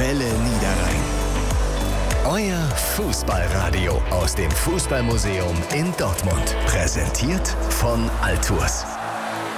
Welle Niederrhein. Euer Fußballradio aus dem Fußballmuseum in Dortmund. Präsentiert von Altours.